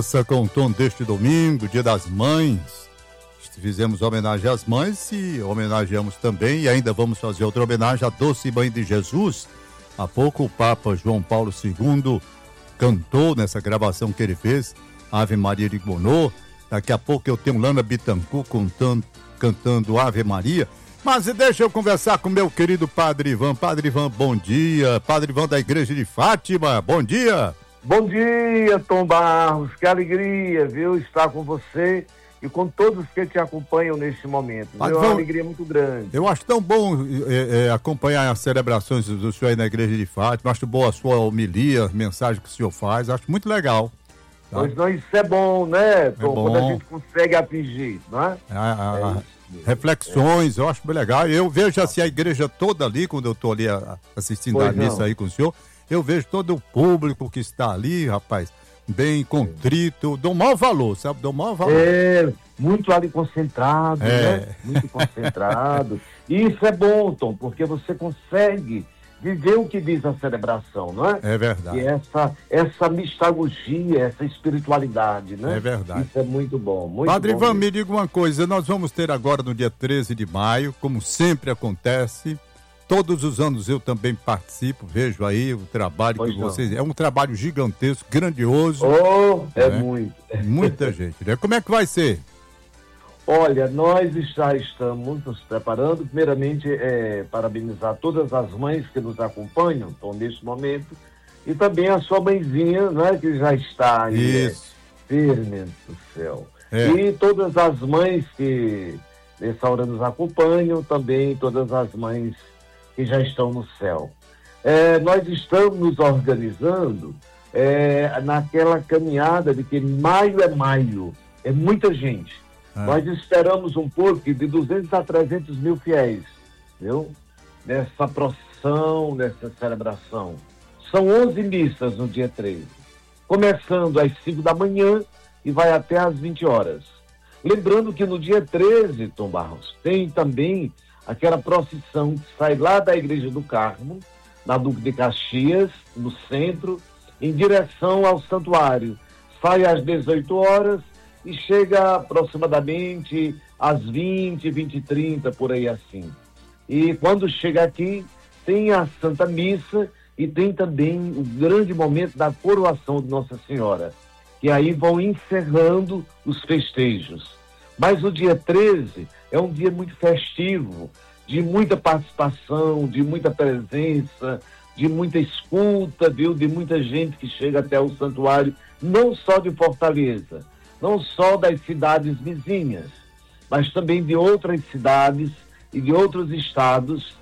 Com o tom deste domingo, Dia das Mães, fizemos homenagem às mães e homenageamos também, e ainda vamos fazer outra homenagem à Doce Mãe de Jesus. Há pouco o Papa João Paulo II cantou nessa gravação que ele fez, Ave Maria de Gounod. Daqui a pouco eu tenho Lana Bittencourt cantando Ave Maria. Mas deixa eu conversar com meu querido Padre Ivan. Padre Ivan, bom dia. Padre Ivan da Igreja de Fátima, bom dia. Bom dia, Tom Barros, que alegria, viu, estar com você e com todos que te acompanham neste momento. É uma alegria muito grande. Eu acho tão bom acompanhar as celebrações do senhor aí na Igreja de Fátima, acho boa a sua homilia, a mensagem que o senhor faz, acho muito legal. Tá? Pois não, isso é bom, né, Tom? Quando a gente consegue atingir, não é? Reflexões, eu acho bem legal. Eu vejo assim a igreja toda ali, quando eu estou ali assistindo a missa aí com o senhor, eu vejo todo o público que está ali, rapaz, bem contrito, dou maior valor, sabe? Dou maior valor. Muito ali concentrado, né? Muito concentrado. E isso é bom, Tom, porque você consegue viver o que diz a celebração, não é? É verdade. E essa mistagogia, essa espiritualidade, né? É verdade. Isso é muito bom, muito Padre bom. Ivan, me diga uma coisa, nós vamos ter agora no dia 13 de maio, como sempre acontece. Todos os anos eu também participo, vejo aí o trabalho que vocês... É um trabalho gigantesco, grandioso. Muito. Muita gente, né? Como é que vai ser? Olha, nós já estamos nos preparando. Primeiramente, parabenizar todas as mães que nos acompanham, estão neste momento, e também a sua mãezinha, né, que já está aí, firme no céu. E todas as mães que nessa hora nos acompanham, também todas as mães que já estão no céu. Nós estamos nos organizando naquela caminhada de que maio é maio, é muita gente. Nós esperamos um pouco de 200 a 300 mil fiéis, viu? Nessa procissão, nessa celebração. São 11 missas no dia 13, começando às 5 da manhã e vai até às 20 horas. Lembrando que no dia 13, Tom Barros, tem também aquela procissão que sai lá da Igreja do Carmo, na Duque de Caxias, no centro, em direção ao santuário. Sai às 18 horas e chega aproximadamente às 20, 20h30, por aí assim. E quando chega aqui, tem a Santa Missa e tem também o grande momento da coroação de Nossa Senhora, que aí vão encerrando os festejos. Mas o dia 13 é um dia muito festivo, de muita participação, de muita presença, de muita escuta, viu? De muita gente que chega até o santuário, não só de Fortaleza, não só das cidades vizinhas, mas também de outras cidades e de outros estados